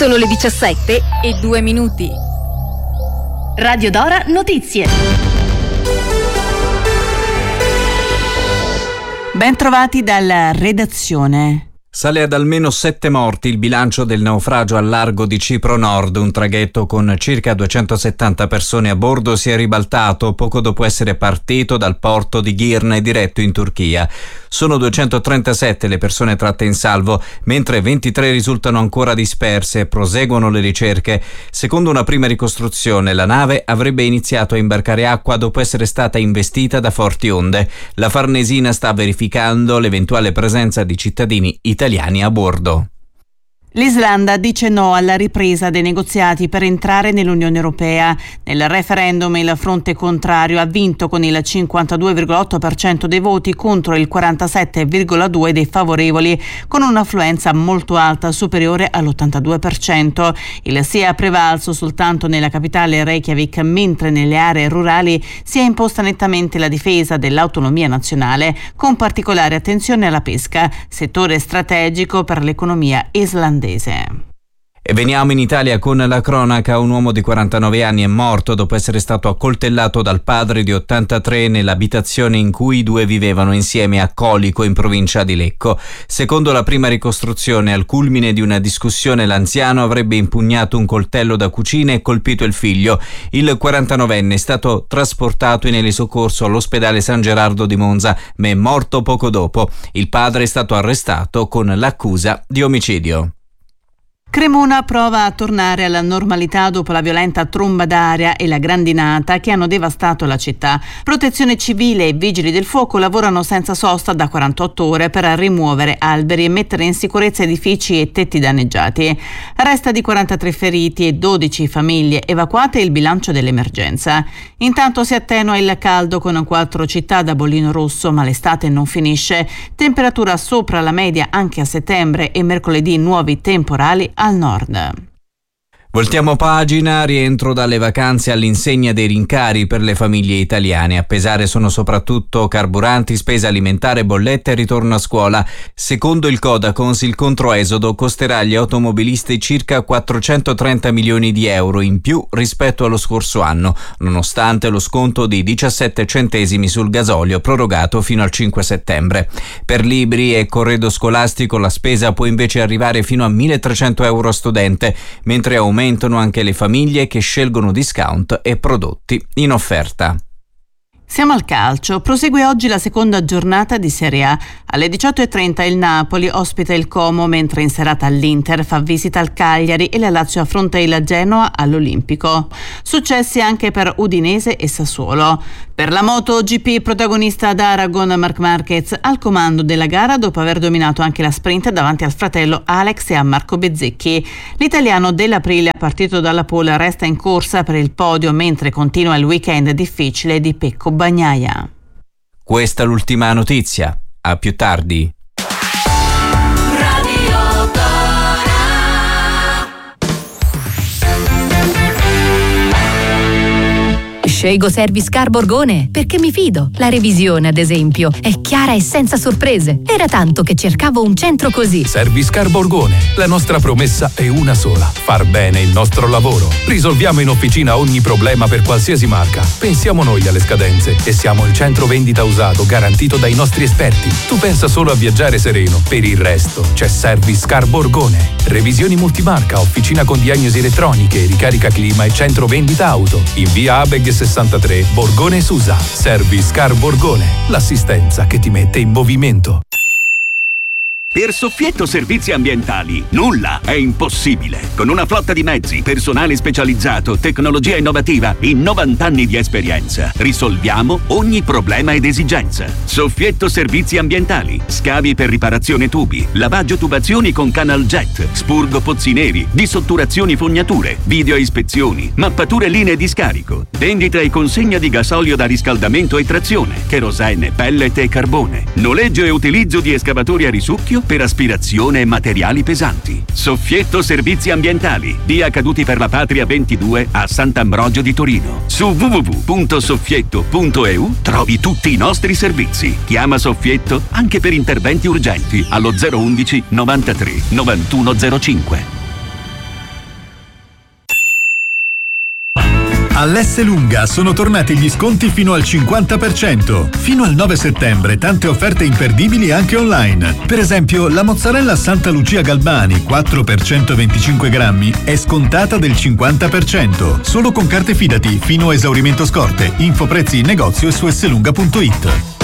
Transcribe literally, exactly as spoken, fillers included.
Sono le diciassette e due minuti. Radio Dora Notizie. Ben trovati dalla redazione. Sale ad almeno sette morti il bilancio del naufragio al largo di Cipro Nord. Un traghetto con circa duecentosettanta persone a bordo si è ribaltato poco dopo essere partito dal porto di Girne diretto in Turchia. Sono duecentotrentasette le persone tratte in salvo, mentre ventitré risultano ancora disperse e proseguono le ricerche. Secondo una prima ricostruzione, la nave avrebbe iniziato a imbarcare acqua dopo essere stata investita da forti onde. La Farnesina sta verificando l'eventuale presenza di cittadini italiani italiani a bordo. L'Islanda dice no alla ripresa dei negoziati per entrare nell'Unione Europea. Nel referendum il fronte contrario ha vinto con il cinquantadue virgola otto per cento dei voti contro il quarantasette virgola due per cento dei favorevoli, con un'affluenza molto alta, superiore all'ottantadue per cento. Il sì ha prevalso soltanto nella capitale Reykjavik, mentre nelle aree rurali si è imposta nettamente la difesa dell'autonomia nazionale, con particolare attenzione alla pesca, settore strategico per l'economia islandese. E veniamo in Italia con la cronaca. Un uomo di quarantanove anni è morto dopo essere stato accoltellato dal padre di ottantatré nell'abitazione in cui i due vivevano insieme a Colico, in provincia di Lecco. Secondo la prima ricostruzione, al culmine di una discussione l'anziano avrebbe impugnato un coltello da cucina e colpito il figlio. Il quarantanovenne è stato trasportato in elisoccorso all'ospedale San Gerardo di Monza, ma è morto poco dopo. Il padre è stato arrestato con l'accusa di omicidio. Cremona prova a tornare alla normalità dopo la violenta tromba d'aria e la grandinata che hanno devastato la città. Protezione civile e vigili del fuoco lavorano senza sosta da quarantotto ore per rimuovere alberi e mettere in sicurezza edifici e tetti danneggiati. Resta di quarantatré feriti e dodici famiglie evacuate il bilancio dell'emergenza. Intanto si attenua il caldo con quattro città da bollino rosso, ma l'estate non finisce. Temperatura sopra la media anche a settembre e mercoledì nuovi temporali al nord. Voltiamo pagina, rientro dalle vacanze all'insegna dei rincari per le famiglie italiane. A pesare sono soprattutto carburanti, spesa alimentare, bollette e ritorno a scuola. Secondo il Codacons il controesodo costerà agli automobilisti circa quattrocentotrenta milioni di euro in più rispetto allo scorso anno, nonostante lo sconto di diciassette centesimi sul gasolio prorogato fino al cinque settembre. Per libri e corredo scolastico la spesa può invece arrivare fino a milletrecento euro a studente, mentre aumenta aumentano anche le famiglie che scelgono discount e prodotti in offerta. Siamo al calcio. Prosegue oggi la seconda giornata di Serie A. Alle diciotto e trenta il Napoli ospita il Como, mentre in serata l'Inter fa visita al Cagliari e la Lazio affronta il Genoa all'Olimpico. Successi anche per Udinese e Sassuolo. Per la MotoGP, protagonista ad Aragon Marc Marquez al comando della gara dopo aver dominato anche la sprint davanti al fratello Alex e a Marco Bezzecchi. L'italiano dell'Aprilia, partito dalla pole, resta in corsa per il podio, mentre continua il weekend difficile di Pecco Bagnaia. Questa è l'ultima notizia. A più tardi. Scelgo Service Car Borgone perché mi fido. La revisione, ad esempio, è chiara e senza sorprese. Era tanto che cercavo un centro così. Service Car Borgone. La nostra promessa è una sola: far bene il nostro lavoro. Risolviamo in officina ogni problema per qualsiasi marca. Pensiamo noi alle scadenze e siamo il centro vendita usato garantito dai nostri esperti. Tu pensa solo a viaggiare sereno. Per il resto c'è Service Car Borgone. Revisioni multimarca, officina con diagnosi elettroniche, ricarica clima e centro vendita auto. In via Abeg sessantatré, Borgone Susa. Service Car Borgone, l'assistenza che ti mette in movimento. Per Soffietto Servizi Ambientali nulla è impossibile. Con una flotta di mezzi, personale specializzato, tecnologia innovativa, in novanta anni di esperienza, risolviamo ogni problema ed esigenza. Soffietto Servizi Ambientali, scavi per riparazione tubi, lavaggio tubazioni con Canal Jet, spurgo pozzi neri, dissotturazioni fognature, video ispezioni, mappature linee di scarico, vendita e consegna di gasolio da riscaldamento e trazione, cherosene, pellet e carbone, noleggio e utilizzo di escavatori a risucchio per aspirazione e materiali pesanti. Soffietto Servizi Ambientali, via Caduti per la Patria ventidue a Sant'Ambrogio di Torino. Su w w w punto soffietto punto e u trovi tutti i nostri servizi. Chiama Soffietto anche per interventi urgenti allo zero undici novantatré novantuno zero cinque. All'Esselunga sono tornati gli sconti fino al cinquanta per cento. Fino al nove settembre tante offerte imperdibili anche online. Per esempio, la mozzarella Santa Lucia Galbani quattro per centoventicinque grammi è scontata del cinquanta per cento. Solo con carte Fidati fino a esaurimento scorte. Info prezzi in negozio e su esselunga punto it.